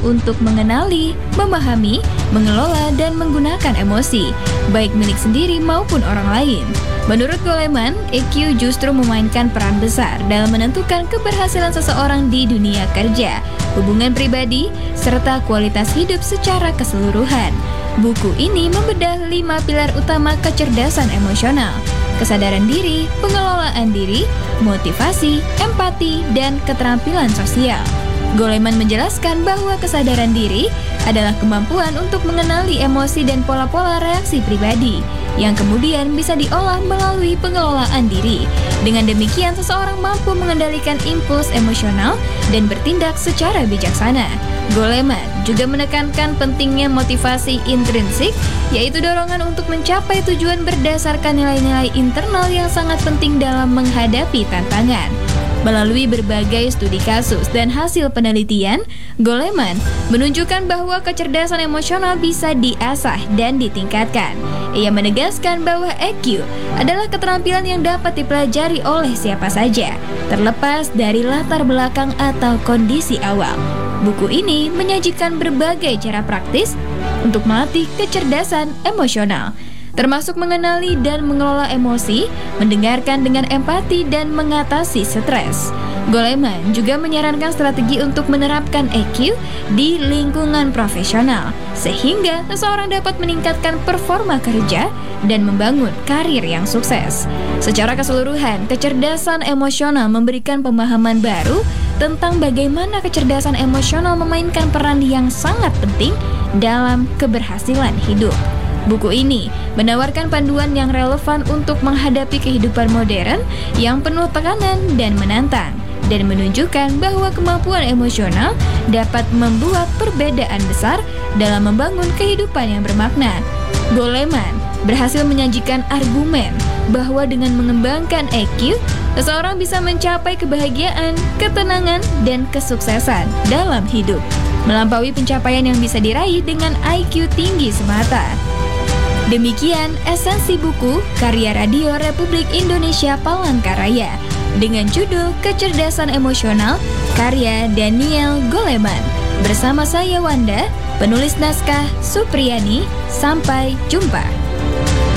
untuk mengenali, memahami, mengelola, dan menggunakan emosi, baik milik sendiri maupun orang lain. Menurut Goleman, EQ justru memainkan peran besar dalam menentukan keberhasilan seseorang di dunia kerja, hubungan pribadi, serta kualitas hidup secara keseluruhan. Buku ini membedah 5 pilar utama kecerdasan emosional: kesadaran diri, pengelolaan diri, motivasi, empati, dan keterampilan sosial. Goleman menjelaskan bahwa kesadaran diri adalah kemampuan untuk mengenali emosi dan pola-pola reaksi pribadi yang kemudian bisa diolah melalui pengelolaan diri. Dengan demikian, seseorang mampu mengendalikan impuls emosional dan bertindak secara bijaksana. Goleman juga menekankan pentingnya motivasi intrinsik, yaitu dorongan untuk mencapai tujuan berdasarkan nilai-nilai internal yang sangat penting dalam menghadapi tantangan. Melalui berbagai studi kasus dan hasil penelitian, Goleman menunjukkan bahwa kecerdasan emosional bisa diasah dan ditingkatkan. Ia menegaskan bahwa EQ adalah keterampilan yang dapat dipelajari oleh siapa saja, terlepas dari latar belakang atau kondisi awal. Buku ini menyajikan berbagai cara praktis untuk melatih kecerdasan emosional, termasuk mengenali dan mengelola emosi, mendengarkan dengan empati, dan mengatasi stres. Goleman juga menyarankan strategi untuk menerapkan EQ di lingkungan profesional, sehingga seseorang dapat meningkatkan performa kerja dan membangun karir yang sukses. Secara keseluruhan, kecerdasan emosional memberikan pemahaman baru tentang bagaimana kecerdasan emosional memainkan peran yang sangat penting dalam keberhasilan hidup. Buku ini menawarkan panduan yang relevan untuk menghadapi kehidupan modern yang penuh tekanan dan menantang, dan menunjukkan bahwa kemampuan emosional dapat membuat perbedaan besar dalam membangun kehidupan yang bermakna. Goleman berhasil menyajikan argumen bahwa dengan mengembangkan EQ, seseorang bisa mencapai kebahagiaan, ketenangan, dan kesuksesan dalam hidup, melampaui pencapaian yang bisa diraih dengan IQ tinggi semata. Demikian esensi buku karya Radio Republik Indonesia Palangkaraya dengan judul Kecerdasan Emosional karya Daniel Goleman. Bersama saya Wanda, penulis naskah Supriyani. Sampai jumpa.